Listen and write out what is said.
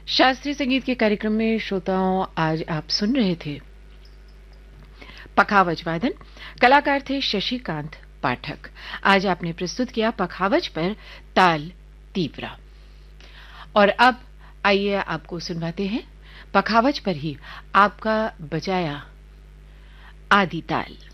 शास्त्रीय संगीत के कार्यक्रम में श्रोताओं आज आप सुन रहे थे पखावज वादन। कलाकार थे शशिकांत पाठक। आज आपने प्रस्तुत किया पखावज पर ताल तीव्रा। और अब आइए आपको सुनवाते हैं पखावज पर ही आपका बजाया आदि ताल।